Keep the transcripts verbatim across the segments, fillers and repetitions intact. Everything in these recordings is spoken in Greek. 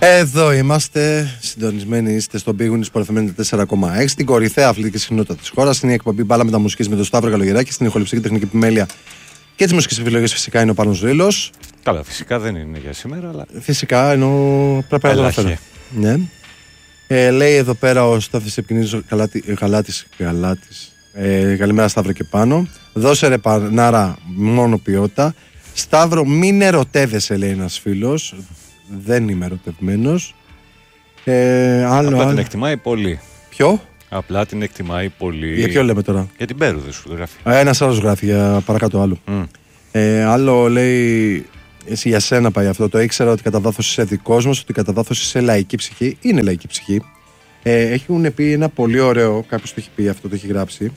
Εδώ είμαστε, συντονισμένοι είστε στον Big Win Sport τέσσερα κόμμα έξι, την κορυφαία αθλητική συχνότητα της χώρας. Είναι η εκπομπή Μπάλα Μεταμουσικής με τον Σταύρο Καλογεράκη, στην ηχοληψία και τεχνική επιμέλεια και τις μουσικές επιλογές φυσικά είναι ο Πάνος Ρήλος. Καλά, φυσικά δεν είναι για σήμερα, αλλά. Φυσικά, ενώ πρέπει να το αναφέρω. Ναι. Ε, λέει εδώ πέρα ο Στάθης Επικοινής Γαλάτης. Γαλάτης. Ε, καλημέρα Σταύρο και πάνω. Δώσε ρε πανάρα μόνο ποιότητα. Σταύρο, μην ερωτεύεσαι, λέει ένας φίλος. Δεν είμαι ερωτευμένος. Ε, άλλο, Απλά άλλο. την εκτιμάει πολύ. Ποιο? Απλά την εκτιμάει πολύ. Για ποιο λέμε τώρα? Για την Πέρουδε σου γράφει. Ένας άλλος γράφει για παρακάτω άλλο. Mm. Ε, άλλο λέει, εσύ για σένα πάει αυτό. Το ήξερα ότι κατά βάθος είσαι δικός μας, ότι κατά βάθος είσαι λαϊκή ψυχή. Είναι λαϊκή ψυχή. Ε, έχουν πει ένα πολύ ωραίο, κάποιος το έχει πει αυτό, το έχει γράψει.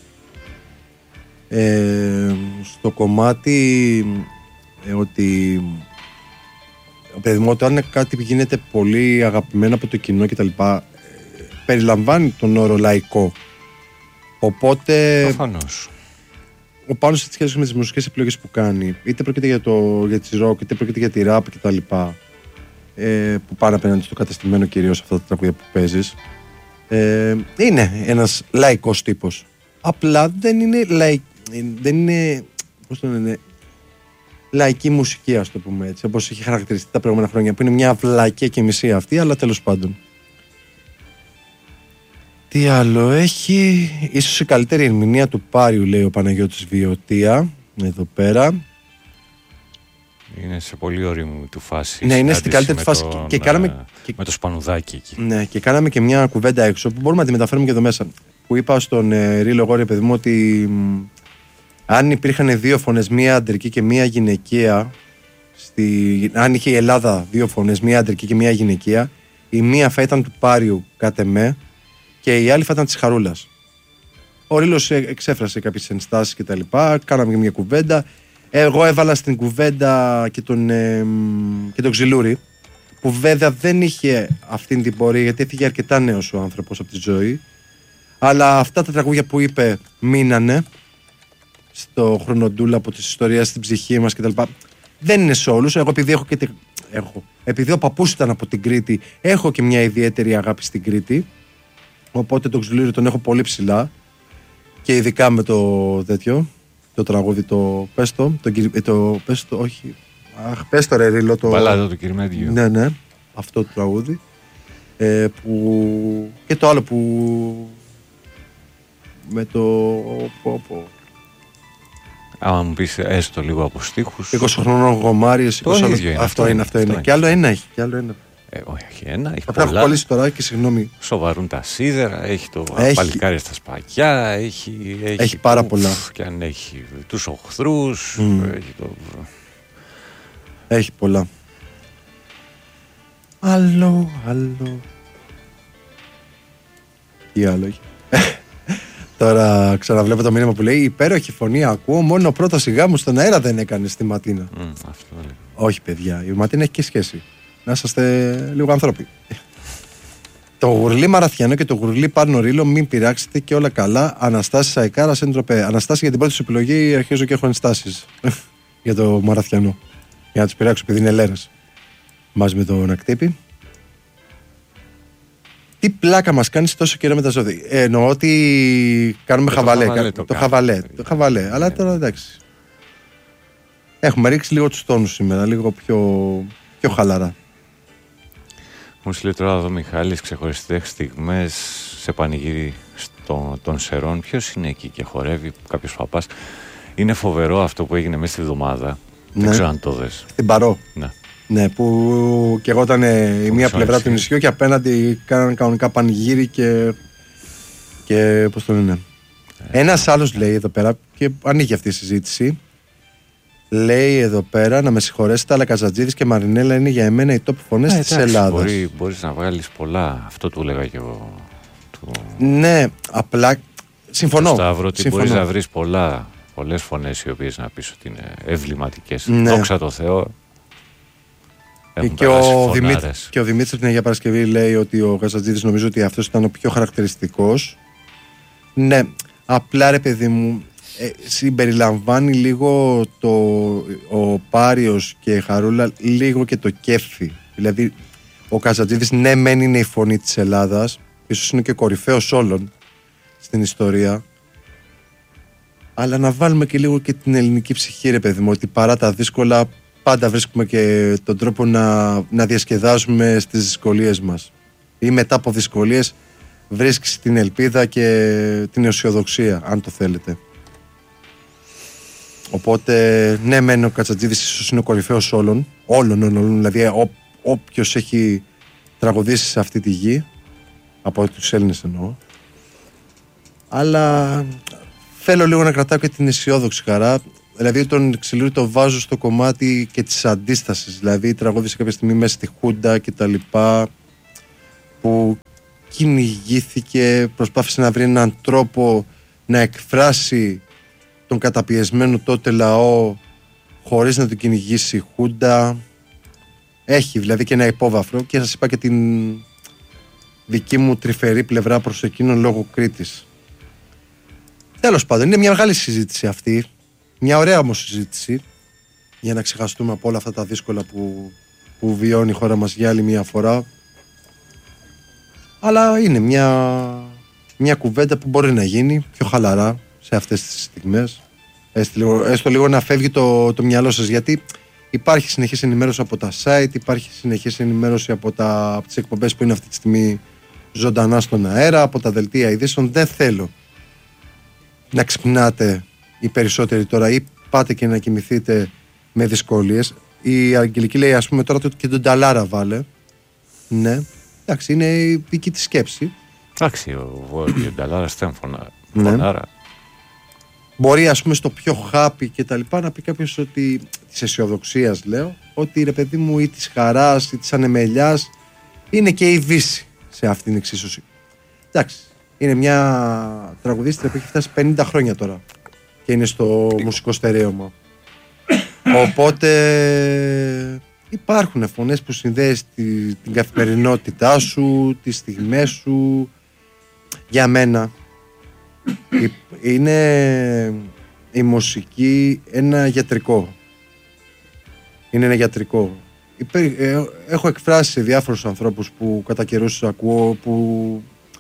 Ε, στο κομμάτι ε, ότι παιδί μου, όταν κάτι γίνεται πολύ αγαπημένο από το κοινό κτλ. Ε, περιλαμβάνει τον όρο λαϊκό. Οπότε. Προφανώς. Ο Πάνος σε σχέση με τις μουσικές επιλογές που κάνει, είτε πρόκειται για, το, για τις rock, είτε πρόκειται για τη rap κτλ. Ε, που πάνε απέναντι στο κατεστημένο κυρίως αυτά τα τραγούδια που παίζεις. Ε, είναι ένας λαϊκός τύπος. Απλά δεν είναι, λαϊ, δεν είναι πώς το λένε, λαϊκή μουσική, ας το πούμε έτσι, όπως έχει χαρακτηριστεί τα προηγούμενα χρόνια, που είναι μια βλακία και μισή αυτή, αλλά τέλος πάντων. Τι άλλο έχει? Ίσως η καλύτερη ερμηνεία του Πάριου, λέει ο Παναγιώτης Βιωτία, εδώ πέρα. Είναι σε πολύ ωρίμη του φάση. Ναι, είναι στην καλύτερη του φάση. Τον, και κάναμε, και, με το σπανουδάκι εκεί. Ναι, και κάναμε και μια κουβέντα έξω που μπορούμε να τη μεταφέρουμε και εδώ μέσα. Που είπα στον ε, Ρίλο εγώ, ρε παιδί μου, ότι μ, αν υπήρχαν δύο φωνές, μία αντρική και μία γυναικεία, στη, αν είχε η Ελλάδα δύο φωνές, μία αντρική και μία γυναικεία, η μία θα ήταν του Πάριου κατ' εμέ και η άλλη θα ήταν της Χαρούλας. Ο Ρίλος εξέφρασε κάποιες ενστάσεις κτλ. Κάναμε και μια κουβέντα. Εγώ έβαλα στην κουβέντα και τον, ε, και τον Ξυλούρη, που βέβαια δεν είχε αυτήν την πορεία γιατί έφυγε αρκετά νέος ο άνθρωπος από τη ζωή. Αλλά αυτά τα τραγούδια που είπε μείνανε στο χρονοτούλα από τις ιστορίες στην ψυχή μας κτλ. Δεν είναι σε όλους. Εγώ επειδή έχω και τη... έχω. Επειδή ο παππούς ήταν από την Κρήτη, έχω και μια ιδιαίτερη αγάπη στην Κρήτη. Οπότε τον Ξυλούρη τον έχω πολύ ψηλά. Και ειδικά με το τέτοιο. Το τραγούδι το πες το, το, το πες το, όχι, αχ, πες το ρε Ρίλο, το... Μπαλάδα του Κυριμέδιου. Ναι, ναι, αυτό το τραγούδι. Ε, που... Και το άλλο που... Με το... Πω, πω. Άμα μου πεις έστω λίγο από στίχους. είκοσι χρονών γομάριες, είκοσι άλλο... είναι, αυτό, αυτό είναι, είναι, αυτό αυτό είναι. είναι. Και άλλο ένα έχει, και άλλο ένα. Ε, όχι, ένα, έχει Απλά πολλά. έχω κολλήσει τώρα και συγγνώμη. Σοβαρούν τα σίδερα, έχει το Έχει. παλικάρι στα σπακιά, έχει, έχει, Έχει πάρα το, πολλά. Και αν έχει τους οχθρούς, Mm. έχει το... Έχει πολλά. Άλλο, άλλο. Τι άλλο έχει. Τώρα ξαναβλέπω το μήνυμα που λέει υπέροχη φωνή ακούω, μόνο πρώτα σιγά μου στον αέρα δεν έκανε στη Ματίνα. Mm, αυτό λέει. Όχι παιδιά, η Ματίνα έχει και σχέση. Να είσαστε λίγο ανθρώποι. Το γουρλί Μαραθιανό και το γουρλί Πάρνο Ρίλο, μην πειράξετε και όλα καλά. Αναστάση Σαϊκάρα, Σέντροπε. Αναστάση για την πρώτη σου επιλογή, αρχίζω και έχω ενστάσεις για το Μαραθιανό. Για να του πειράξω, επειδή είναι λέρες. Μαζί με τον Ακτύπη. Τι πλάκα μας κάνεις τόσο καιρό με τα ζώδια. Ε, εννοώ ότι κάνουμε το χαβαλέ. χαβαλέ Το, το χαβαλέ. κάνουμε. Το χαβαλέ. Αλλά τώρα εντάξει. Έχουμε ρίξει λίγο τους τόνους σήμερα, λίγο πιο, πιο χαλαρά. Μου στείλει τώρα εδώ Μιχάλης ξεχωριστές στιγμές σε πανηγύρι στο, των Σερών. Ποιος είναι εκεί και χορεύει, κάποιος παπάς. Είναι φοβερό αυτό που έγινε μέσα στη εβδομάδα. Ναι. Δεν ξέρω αν το δες. Στην Παρό. Ναι. Ναι, που και εγώ ήταν η μία στο πλευρά νησί. του νησιού και απέναντι κάναν κανονικά πανηγύρι και. και πώς το λένε. Ε, Ένας άλλος λέει εδώ πέρα και ανοίγει αυτή η συζήτηση. Λέει εδώ πέρα να με συγχωρέσετε, αλλά Καζατζίδης και Μαρινέλα είναι για εμένα οι top φωνές ε, της εντάξει, Ελλάδας. Μπορεί, μπορείς να βγάλεις πολλά. Αυτό του έλεγα και εγώ. Του, Ναι, απλά. Συμφωνώ. του Σταύρο, ότι Συμφωνώ. μπορείς να βρεις πολλά, πολλές φωνές οι οποίες να πεις ότι είναι ευληματικές. Ναι. Δόξα τω Θεώ. Έχουν Και περάσει ο, Δημήτρη, φωνάρες. και ο Δημήτρης την Αγία Παρασκευή λέει ότι ο Καζατζίδης νομίζω ότι αυτός ήταν ο πιο χαρακτηριστικός. Ναι, απλά ρε παιδί μου, ε, συμπεριλαμβάνει λίγο το, ο Πάριος και η Χαρούλα λίγο και το κέφι. Δηλαδή Ο Καζατζίδης ναι μεν είναι η φωνή της Ελλάδας, ίσως είναι και κορυφαίος όλων στην ιστορία, αλλά να βάλουμε και λίγο και την ελληνική ψυχή, ρε παιδί μου, ότι παρά τα δύσκολα πάντα βρίσκουμε και τον τρόπο να, να διασκεδάζουμε στις δυσκολίες μας, ή μετά από δυσκολίες βρίσκεις την ελπίδα και την αισιοδοξία, αν το θέλετε. Οπότε ναι μεν ο Κατσατζίδης ίσως είναι ο κορυφαίος όλων, όλων, όλων, δηλαδή ό, όποιος έχει τραγουδήσει σε αυτή τη γη, από τους Έλληνες εννοώ, αλλά θέλω λίγο να κρατάω και την αισιόδοξη χαρά. Δηλαδή τον Ξυλούρη το βάζω στο κομμάτι και της αντίστασης. Δηλαδή τραγούδισε κάποια στιγμή μέσα στη Χούντα και τα λοιπά, που κυνηγήθηκε, προσπάθησε να βρει έναν τρόπο να εκφράσει τον καταπιεσμένο τότε λαό χωρίς να τον κυνηγήσει η Χούντα. Έχει δηλαδή και ένα υπόβαθρο, και σας είπα και την δική μου τρυφερή πλευρά προς εκείνον λόγω Κρήτης. Τέλος πάντων, είναι μια μεγάλη συζήτηση αυτή. Μια ωραία όμως συζήτηση για να ξεχαστούμε από όλα αυτά τα δύσκολα που, που βιώνει η χώρα μας για άλλη μια φορά. Αλλά είναι μια, μια κουβέντα που μπορεί να γίνει πιο χαλαρά σε αυτές τις στιγμές. Έστω λίγο, έστω λίγο να φεύγει το, το μυαλό σας, γιατί υπάρχει συνεχής ενημέρωση από τα site, υπάρχει συνεχής ενημέρωση από, τα, από τις εκπομπές που είναι αυτή τη στιγμή ζωντανά στον αέρα, από τα δελτία ειδήσεων. Δεν θέλω να ξυπνάτε οι περισσότεροι τώρα ή πάτε και να κοιμηθείτε με δυσκολίες. Η Αγγελική λέει, ας πούμε, τώρα και τον Νταλάρα βάλε. Ναι, εντάξει, είναι η δική της σκέψη. Εντάξει, ο Νταλάρα στέμφωνα. Ναι. Μπορεί, ας πούμε, στο πιο χάπι και τα λοιπά να πει κάποιος ότι, της αισιοδοξίας λέω, ότι ρε παιδί μου, ή της χαράς ή της ανεμελιάς, είναι και η Δύση σε αυτήν την εξίσωση. Εντάξει, είναι μια τραγουδίστρια που έχει φτάσει πενήντα χρόνια τώρα και είναι στο μουσικό στερέωμα. Οπότε υπάρχουν φωνές που συνδέεις τη, την καθημερινότητά σου, τις στιγμές σου. Για μένα είναι η μουσική ένα γιατρικό. Είναι ένα γιατρικό. Έχω εκφράσει σε διάφορους ανθρώπους που κατά καιρούς ακούω, που,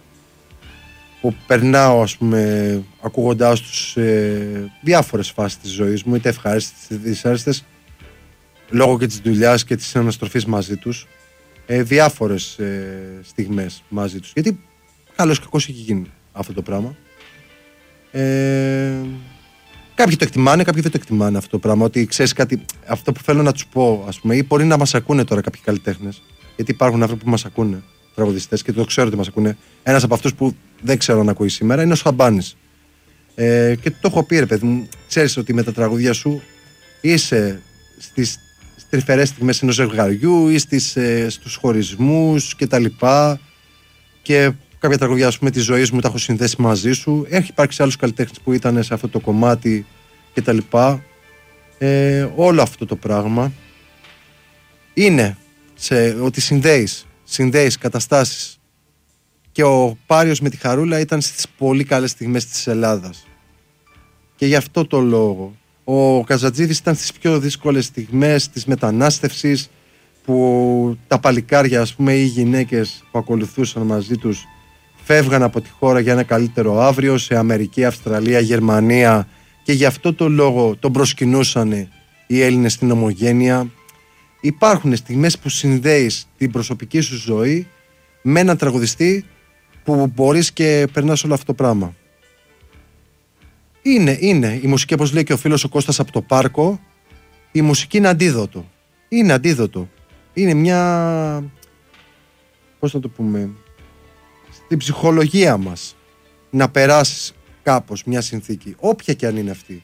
που περνάω, ας πούμε, ακούγοντάς τους σε διάφορες φάσεις της ζωής μου, είτε ευχάριστες είτε δυσάρεστες, λόγω και της δουλειάς και της αναστροφής μαζί τους, ε, διάφορες ε, στιγμές μαζί τους. Γιατί καλώς και κακώς έχει γίνει αυτό το πράγμα. Ε, κάποιοι το εκτιμάνε, κάποιοι δεν το εκτιμάνε αυτό το πράγμα. Ότι ξέρεις κάτι, αυτό που θέλω να τους πω, ας πούμε, ή μπορεί να μας ακούνε τώρα κάποιοι καλλιτέχνες, γιατί υπάρχουν άνθρωποι που μας ακούνε, τραγουδιστές, και το ξέρω ότι μας ακούνε. Ένας από αυτούς που δεν ξέρω αν ακούει σήμερα είναι ο Σαμπάνης. Ε, και το έχω πει, ρε παιδί μου, ξέρεις ότι με τα τραγούδια σου είσαι στις τρυφερές στιγμές ενός ζευγαριού ή στις, ε, στους χωρισμούς και τα λοιπά, και κάποια τραγούδια, ας πούμε, της ζωής μου τα έχω συνδέσει μαζί σου. Έχει υπάρξει άλλους καλλιτέχνες που ήταν σε αυτό το κομμάτι και τα λοιπά. Ε, όλο αυτό το πράγμα είναι σε, ότι συνδέεις, συνδέεις καταστάσεις. Και ο Πάριος με τη Χαρούλα ήταν στις πολύ καλές στιγμές της Ελλάδας. Και γι' αυτό το λόγο ο Καζατζίδης ήταν στις πιο δύσκολες στιγμές της μετανάστευσης, που τα παλικάρια, ας πούμε, ή οι γυναίκες που ακολουθούσαν μαζί τους φεύγαν από τη χώρα για ένα καλύτερο αύριο σε Αμερική, Αυστραλία, Γερμανία, και γι' αυτό το λόγο τον προσκυνούσαν οι Έλληνες στην ομογένεια. Υπάρχουν στιγμές που συνδέεις την προσωπική σου ζωή με έναν τραγουδιστή που μπορείς και περνάς όλο αυτό το πράγμα. Είναι, είναι η μουσική, όπως λέει και ο φίλος ο Κώστας από το Πάρκο, η μουσική είναι αντίδοτο. Είναι αντίδοτο. Είναι μια, πώς να το πούμε, στην ψυχολογία μας να περάσεις κάπως μια συνθήκη, όποια και αν είναι αυτή.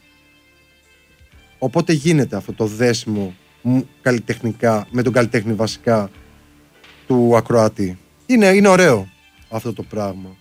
Οπότε γίνεται αυτό το δέσιμο καλλιτεχνικά με τον καλλιτέχνη βασικά του ακροατή. Είναι, είναι ωραίο αυτό το πράγμα.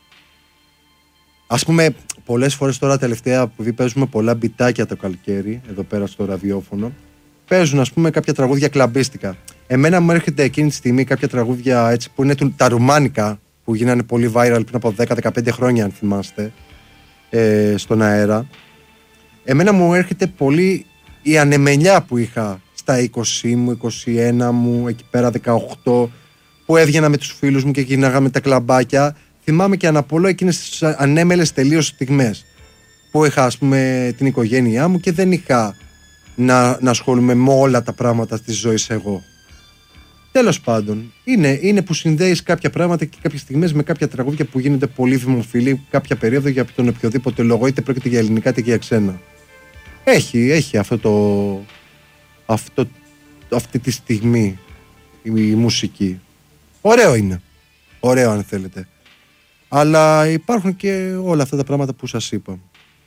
Ας πούμε, πολλές φορές τώρα τελευταία που παίζουμε πολλά μπιτάκια το καλοκαίρι εδώ πέρα στο ραδιόφωνο, παίζουν, ας πούμε, κάποια τραγούδια κλαμπίστικα. Εμένα μου έρχεται εκείνη τη στιγμή κάποια τραγούδια έτσι που είναι τα ρουμάνικα, που γίνανε πολύ viral πριν από δέκα με δεκαπέντε χρόνια, αν θυμάστε, ε, στον αέρα. Εμένα μου έρχεται πολύ η ανεμελιά που είχα στα είκοσι μου, είκοσι ένα μου, εκεί πέρα δεκαοκτώ, που έβγαινα με τους φίλους μου και γυρνάγαμε τα κλαμπάκια. Θυμάμαι και αναπολώ εκείνες τις ανέμελες τελείως στιγμές που είχα, ας πούμε, την οικογένειά μου και δεν είχα να, να ασχολούμαι με όλα τα πράγματα της ζωής εγώ. Τέλος πάντων, είναι, είναι που συνδέεις κάποια πράγματα και κάποιες στιγμές με κάποια τραγούδια που γίνονται πολύ δημοφιλή κάποια περίοδο για τον οποιοδήποτε λόγο, είτε πρόκειται για ελληνικά είτε για ξένα. Έχει, έχει αυτό το, αυτό, αυτή τη στιγμή η, η μουσική. Ωραίο είναι. Ωραίο αν θέλετε. Αλλά υπάρχουν και όλα αυτά τα πράγματα που σας είπα.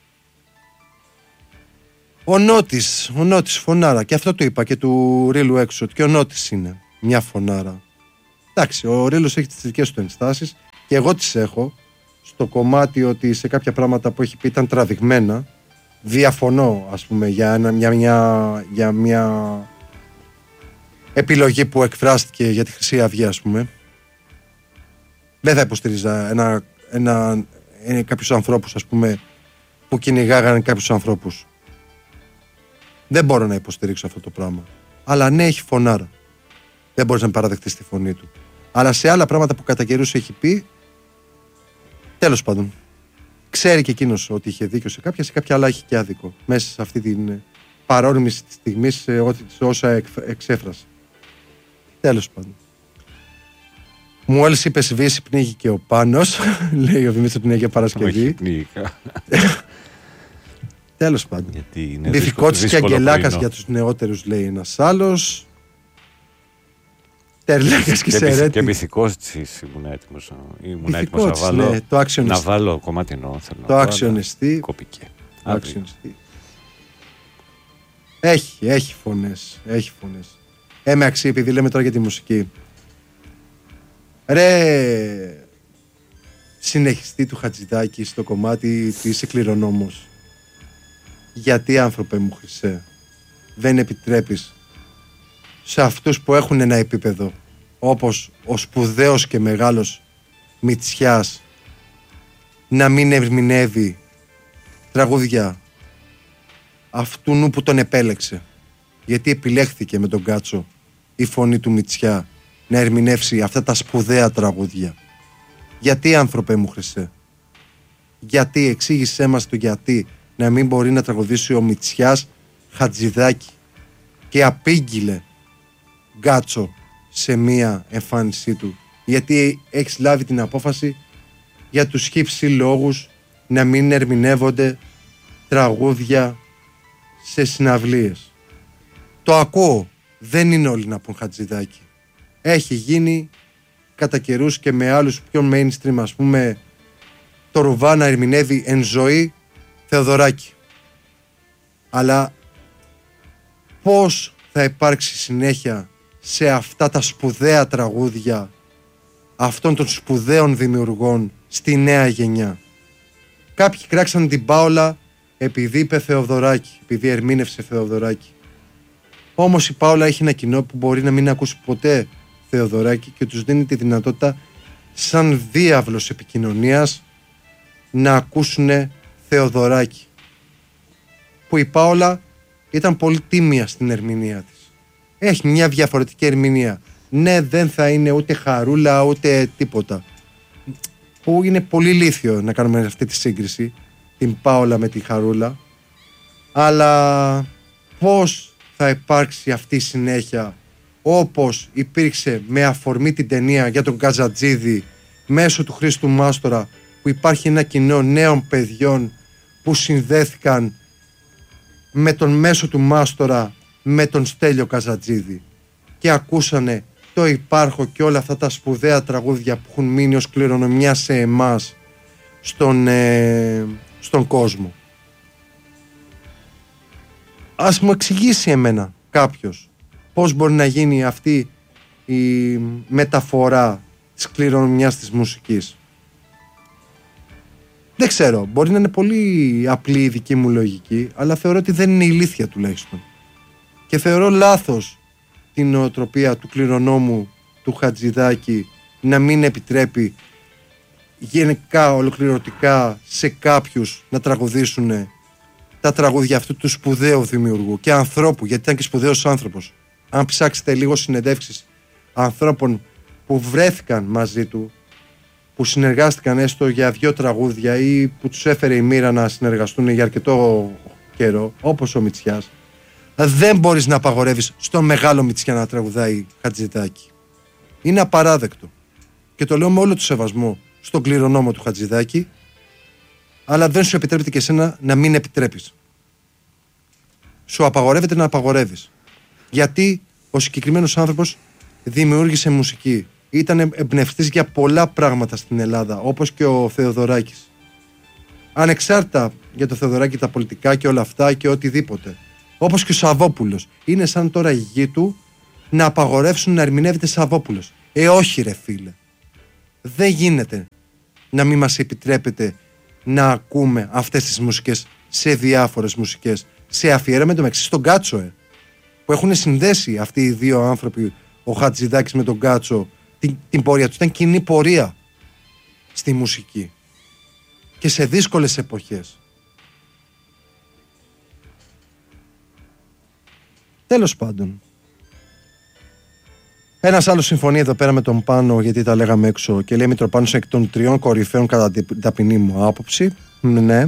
Ο Νότης, ο Νότης φωνάρα. Και αυτό το είπα και του Ρίλου έξω. Και ο Νότης είναι μια φωνάρα. Εντάξει, ο Ρίλος έχει τις δικές του ενστάσεις και εγώ τις έχω. Στο κομμάτι ότι σε κάποια πράγματα που έχει πει ήταν τραβηγμένα. Διαφωνώ, ας πούμε, για, ένα, μια, μια, για μια επιλογή που εκφράστηκε για τη Χρυσή Αυγή, ας πούμε. Δεν θα υποστηρίζα ένα, ένα, ένα, κάποιους ανθρώπους, ας πούμε, που κυνηγάγανε κάποιους ανθρώπους. Δεν μπορώ να υποστηρίξω αυτό το πράγμα. Αλλά ναι, έχει φωνάρα. Δεν μπορείς να παραδεχτείς τη φωνή του. Αλλά σε άλλα πράγματα που κατά καιρούς έχει πει, τέλος πάντων, ξέρει και εκείνος ότι είχε δίκιο σε κάποια, σε κάποια άλλα έχει και άδικο. Μέσα σε αυτή την παρόρμηση της στιγμής, σε όσα εξ, εξέφρασε. Τέλος πάντων. Μόλις είπες Βύση πνίγει και ο Πάνος, λέει ο Δημήτρης πνίγει για Παρασκευή. Όχι πνίγηκα. Τέλος πάντων. Μπιθικότης και Αγγελάκας για τους νεότερους, λέει ένας άλλος. Τερλάκας και Σερέτη. Και Μπιθικότης ήμουν έτοιμος, ήμουν έτοιμος να βάλω, ναι, το να βάλω κομμάτινο. Το άξιονιστή. Κοπήκε. Έχει, έχει φωνές. Έχει φωνές. Έμαξι, επειδή λέμε τώρα για τη μουσική. Ρε, συνεχιστή του Χατζηδάκη στο κομμάτι της Κληρονόμος. Γιατί, άνθρωπε μου Χρυσέ, δεν επιτρέπεις σε αυτούς που έχουν ένα επίπεδο όπως ο σπουδαίος και μεγάλος Μητσιάς να μην ερμηνεύει τραγούδια αυτού που τον επέλεξε, γιατί επιλέχθηκε με τον Κάτσο η φωνή του Μητσιά να ερμηνεύσει αυτά τα σπουδαία τραγούδια. Γιατί, άνθρωπε μου Χρυσέ, γιατί, εξήγησέ μας το γιατί να μην μπορεί να τραγουδήσει ο Μητσιάς Χατζηδάκη και απήγγειλε Γκάτσο σε μία εμφάνισή του, γιατί έχεις λάβει την απόφαση για τους χύψη λόγους να μην ερμηνεύονται τραγούδια σε συναυλίες. Το ακούω, δεν είναι όλοι να πούν Χατζηδάκη. Έχει γίνει κατά καιρούς και με άλλους πιο mainstream, ας πούμε, το Ρουβά να ερμηνεύει εν ζωή Θεοδωράκη. Αλλά πώς θα υπάρξει συνέχεια σε αυτά τα σπουδαία τραγούδια αυτών των σπουδαίων δημιουργών στη νέα γενιά? Κάποιοι κράξαν την Πάολα επειδή είπε Θεοδωράκη, επειδή ερμήνευσε Θεοδωράκη. Όμως η Πάολα έχει ένα κοινό που μπορεί να μην ακούσει ποτέ Θεοδωράκη και τους δίνει τη δυνατότητα σαν διάβλος επικοινωνίας να ακούσουν Θεοδωράκη, που η Πάολα ήταν πολύ τίμια στην ερμηνεία της. Έχει μια διαφορετική ερμηνεία. Ναι, δεν θα είναι ούτε χαρούλα ούτε τίποτα, που είναι πολύ λίθιο να κάνουμε αυτή τη σύγκριση, την Πάολα με τη χαρούλα. Αλλά πώς θα υπάρξει αυτή η συνέχεια όπως υπήρξε με αφορμή την ταινία για τον Καζατζίδη μέσω του Χρήστου Μάστορα, που υπάρχει ένα κοινό νέων παιδιών που συνδέθηκαν με τον μέσο του Μάστορα με τον Στέλιο Καζατζίδη και ακούσανε το υπάρχω και όλα αυτά τα σπουδαία τραγούδια που έχουν μείνει ως κληρονομιά σε εμάς στον, ε, στον κόσμο. Ας μου εξηγήσει εμένα κάποιος πώς μπορεί να γίνει αυτή η μεταφορά της κληρονομιάς της μουσικής. Δεν ξέρω, μπορεί να είναι πολύ απλή η δική μου λογική, αλλά θεωρώ ότι δεν είναι ηλίθια τουλάχιστον. Και θεωρώ λάθος την νοοτροπία του κληρονόμου του Χατζηδάκη να μην επιτρέπει γενικά, ολοκληρωτικά σε κάποιους να τραγουδήσουν τα τραγούδια αυτού του σπουδαίου δημιουργού και ανθρώπου, γιατί ήταν και σπουδαίος άνθρωπος. Αν ψάξετε λίγο συνεντεύξεις ανθρώπων που βρέθηκαν μαζί του, που συνεργάστηκαν έστω για δύο τραγούδια ή που τους έφερε η μοίρα να συνεργαστούν για αρκετό καιρό, όπως ο Μητσιάς, δεν μπορείς να απαγορεύεις στο μεγάλο Μητσιά να τραγουδάει Χατζηδάκη. Είναι απαράδεκτο. Και το λέω με όλο το σεβασμό στον κληρονόμο του Χατζηδάκη, αλλά δεν σου επιτρέπεται και εσένα να μην επιτρέπεις. Σου απαγορεύεται να απαγορεύεις. Γιατί ο συγκεκριμένος άνθρωπος δημιούργησε μουσική. Ήταν εμπνευστής για πολλά πράγματα στην Ελλάδα, όπως και ο Θεοδωράκης. Ανεξάρτητα για το Θεοδωράκη, τα πολιτικά και όλα αυτά και οτιδήποτε. Όπως και ο Σαββόπουλος. Είναι σαν τώρα η γη του να απαγορεύσουν να ερμηνεύεται Σαββόπουλος. Ε, όχι ρε φίλε. Δεν γίνεται να μην μας επιτρέπεται να ακούμε αυτές τις μουσικές σε διάφορες μουσικές. Σε αφιέρωμα το μεταξύ στον Κάτσο, ε, που έχουν συνδέσει αυτοί οι δύο άνθρωποι, ο Χατζηδάκης με τον Κάτσο, την, την πορεία του. Ήταν κοινή πορεία στη μουσική και σε δύσκολες εποχές. Τέλος πάντων, ένας άλλος συμφωνεί εδώ πέρα με τον Πάνο, γιατί τα λέγαμε έξω, και λέει Μητροπάνος εκ των τριών κορυφαίων κατά την ταπεινή μου άποψη. Ναι.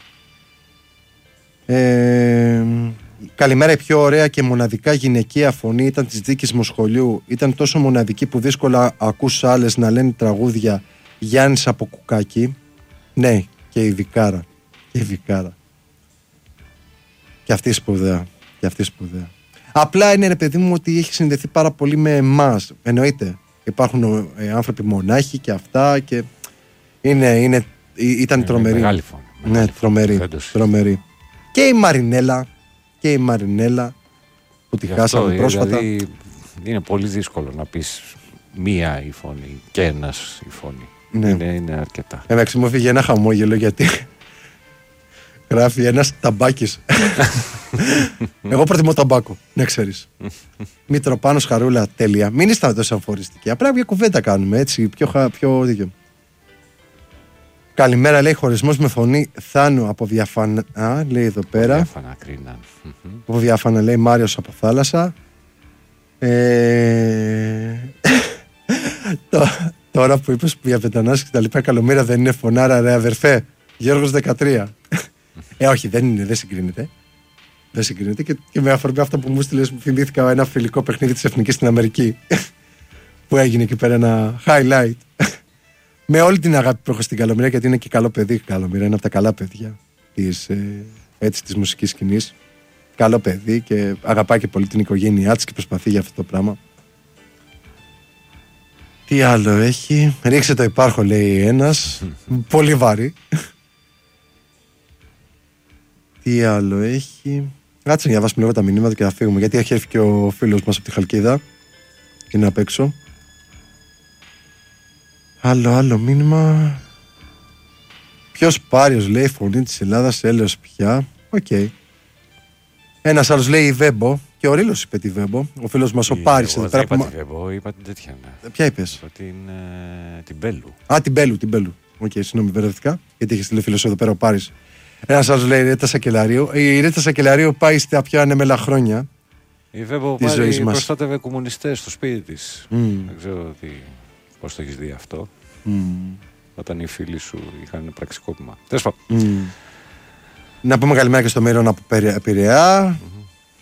Ε, καλημέρα, η πιο ωραία και μοναδικά γυναικεία φωνή ήταν της δίκης μου σχολείου. Ήταν τόσο μοναδική που δύσκολα ακούς άλλες να λένε τραγούδια. Γιάννης από Κουκάκι. Ναι, και η Βικάρα. Και η Βικάρα. Και αυτή σπουδαία. Και αυτή σπουδαία. Απλά είναι, ρε παιδί μου, ότι έχει συνδεθεί πάρα πολύ με εμάς. Εννοείται. Υπάρχουν ε, άνθρωποι μονάχοι και αυτά και είναι, είναι, ήταν τρομερή. Μεγάλη φωνή. Ναι, τρομερή, τρομερή. Και η Μαρινέλα, και η Μαρινέλα που τη χάσαμε πρόσφατα. Δηλαδή, είναι πολύ δύσκολο να πεις μία η φωνή και ένας η φωνή. Ναι. Είναι, είναι αρκετά. Εντάξει, μου έφυγε ένα χαμόγελο γιατί γράφει ένας ταμπάκης. Εγώ προτιμώ ταμπάκο, να ξέρεις. Μητροπάνος, Χαρούλα, τέλεια. Μην είστε τόσο αφοριστικοί. Απλά μια κουβέντα κάνουμε έτσι, πιο, πιο δίκαιο. Καλημέρα, λέει, χωρισμός με φωνή Θάνου από Διαφανά. Α, λέει εδώ πέρα. Διαφανά, κρίνα. Από Διαφανά, λέει Μάριος από Θάλασσα. Ε... Τώρα που είπες για Πετανάς και τα λοιπά, Καλομήρα δεν είναι φωνάρα, ρε αδερφέ. Γιώργος δεκατρία. Ε, όχι, δεν είναι, δεν συγκρίνεται. Δεν συγκρίνεται και, και με αφορμή αυτό που μου στείλες, μου θυμήθηκα ένα φιλικό παιχνίδι της Εθνικής στην Αμερική που έγινε εκεί πέρα ένα highlight. Με όλη την αγάπη που έχω στην Καλομήρα, γιατί είναι και καλό παιδί η Καλομήρα, είναι από τα καλά παιδιά της, ε, έτσι, της μουσικής σκηνής. Καλό παιδί και αγαπάει και πολύ την οικογένειά της και προσπαθεί για αυτό το πράγμα. Τι άλλο έχει? Ρίξε το υπάρχω, λέει ένας. Πολύ βάρη. Τι άλλο έχει? Κάτσε να διαβάσουμε λίγο τα μηνύματα και να φύγουμε, γιατί έχει έρθει και ο φίλος μας από τη Χαλκίδα και είναι απ' έξω. Άλλο άλλο μήνυμα. Ποιος Πάριος, λέει, φωνή της Ελλάδας, έλεος πια. Οκ. Okay. Ένας άλλος λέει η Βέμπο. Και ο Ρήλος είπε τη Βέμπο. Ο φίλος μας ο Πάρης. Εγώ δεν είπα τη Βέμπο, είπα την τέτοια. Ναι. Ποια είπες? Την, ε, την Μπέλου. Α, την Μπέλου, την Μπέλου. Οκ, okay, συγγνώμη, μπερδευτικά. Γιατί είχε στείλει φίλος εδώ πέρα ο Πάρης. Ένας άλλος λέει η Ρέτα Σακελαρίου. Η Ρέτα Σακελαρίου πάει στα πιο ανέμελα χρόνια. Η Βέμπο Πάρη προστάτευε κομμουνιστές στο σπίτι της. Mm. Δεν ξέρω τι, πώς το έχεις δει αυτό. Mm. Όταν οι φίλοι σου είχαν πραξικόπημα. Τέλος πάντων. Mm. Να πούμε καλημέρα και στο Μύρονα από Πειραιά. Mm-hmm.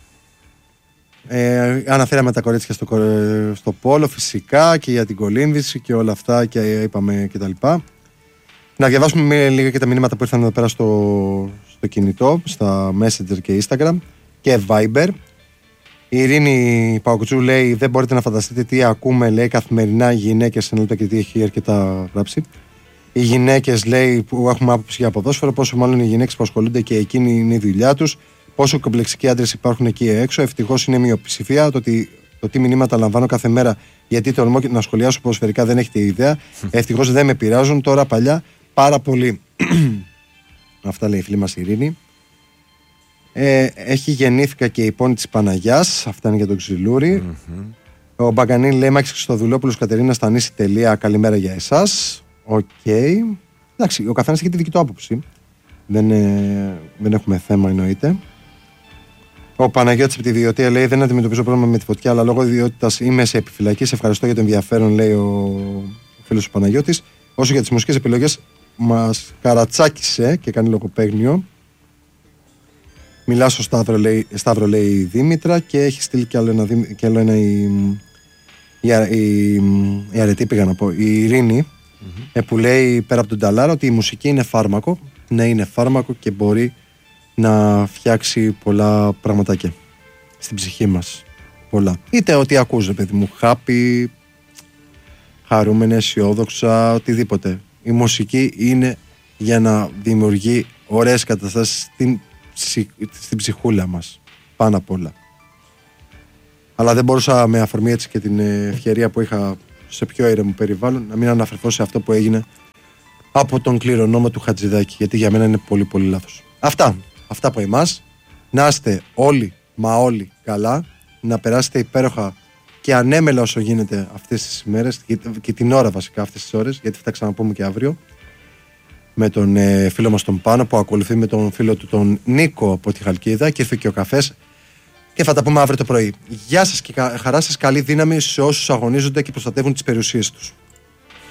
Ε, αναφέραμε τα κορίτσια στο, στο πόλο φυσικά και για την κολύμβηση και όλα αυτά και είπαμε κτλ. Να διαβάσουμε λίγα και τα μηνύματα που ήρθαν εδώ πέρα στο, στο κινητό, στα Messenger και Instagram και Viber. Η Ειρήνη Παουκτζού λέει: δεν μπορείτε να φανταστείτε τι ακούμε, λέει, καθημερινά οι γυναίκες, εννοείται και τι έχει αρκετά γράψει. Οι γυναίκες, λέει, που έχουμε άποψη για ποδόσφαιρο, πόσο μάλλον οι γυναίκες που ασχολούνται και εκείνη είναι η δουλειά τους, πόσο κομπλεξικοί άντρες υπάρχουν εκεί έξω. Ευτυχώς είναι μειοψηφία. Το, ότι, το τι μηνύματα λαμβάνω κάθε μέρα, γιατί τολμώ να σχολιάσω ποδοσφαιρικά, δεν έχετε ιδέα. Ευτυχώς δεν με πειράζουν. Τώρα παλιά πάρα πολύ. Αυτά λέει η φίλη μας η Ειρήνη. Ε, έχει γεννήθηκα και η πόνη της Παναγιάς. Αυτά είναι για τον Ξυλούρη. Mm-hmm. Ο Μπαγκανίν λέει: Μάκης Χριστοδουλόπουλος, Κατερίνα Στανίση. Τελεία. Καλημέρα για εσάς. Οκ. Okay. Εντάξει, ο καθένας έχει τη δική του άποψη. Δεν, ε, δεν έχουμε θέμα, εννοείται. Ο Παναγιώτης από τη Βιωτία λέει: Δεν αντιμετωπίζω πρόβλημα με τη φωτιά, αλλά λόγω ιδιότητας είμαι σε επιφυλακή. Σε ευχαριστώ για το ενδιαφέρον, λέει ο φίλος ο Παναγιώτης. Όσο για τις μουσικές επιλογές, μας καρατσάκισε και κάνει λογοπαίγνιο. Μιλά στο Σταύρο, λέει, Σταύρο, λέει η Δήμητρα, και έχει στείλει κι άλλο ένα, κι άλλο ένα η, η, η, η Αρετή, πήγα να πω, η Ειρήνη, mm-hmm. που λέει πέρα από τον Ταλάρα ότι η μουσική είναι φάρμακο. Ναι, είναι φάρμακο και μπορεί να φτιάξει πολλά πραγματάκια στην ψυχή μας. Πολλά. Είτε ό,τι ακούς, παιδί μου, χάπι, χαρούμενε, αισιόδοξα, οτιδήποτε. Η μουσική είναι για να δημιουργεί ωραίες καταστάσεις στην, στην ψυχούλα μας. Πάνω απ' όλα. Αλλά δεν μπορούσα με αφορμή έτσι και την ευκαιρία που είχα σε πιο ήρεμο περιβάλλον να μην αναφερθώ σε αυτό που έγινε από τον κληρονόμο του Χατζηδάκη, γιατί για μένα είναι πολύ πολύ λάθος. Αυτά. Αυτά από εμάς. Να είστε όλοι, μα όλοι καλά. Να περάσετε υπέροχα και ανέμελα όσο γίνεται αυτές τις ημέρες και, και την ώρα βασικά αυτές τις ώρες, γιατί θα τα ξαναπούμε και αύριο με τον ε, φίλο μας τον Πάνο που ακολουθεί με τον φίλο του τον Νίκο από τη Χαλκίδα, και ήρθε και ο καφές και θα τα πούμε αύριο το πρωί. Γεια σας και χαρά σας, καλή δύναμη σε όσους αγωνίζονται και προστατεύουν τις περιουσίες τους.